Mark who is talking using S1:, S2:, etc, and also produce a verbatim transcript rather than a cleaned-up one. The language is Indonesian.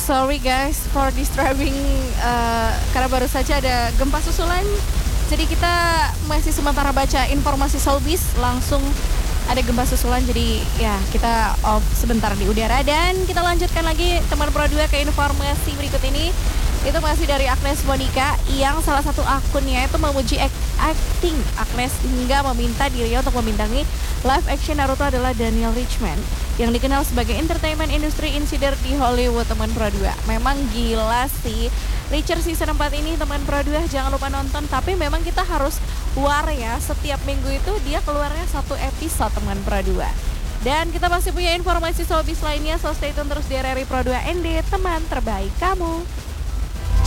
S1: sorry guys for disturbing uh, karena baru saja ada gempa susulan. Jadi kita masih sementara baca informasi showbiz, langsung ada gempa susulan. Jadi ya kita off sebentar di udara dan kita lanjutkan lagi teman Pro dua ke informasi berikut ini. Itu masih dari Agnes Monica yang salah satu akunnya itu memuji acting Agnes hingga meminta dirinya untuk membintangi live action Naruto adalah Daniel Richman yang dikenal sebagai entertainment industry insider di Hollywood, teman Pro dua. Memang gila sih Richard season empat ini, teman Pro dua, jangan lupa nonton. Tapi memang kita harus war ya, setiap minggu itu dia keluarnya satu episode, teman Pro dua. Dan kita masih punya informasi showbiz lainnya, so stay tune terus di R R I Pro dua N D, teman terbaik kamu.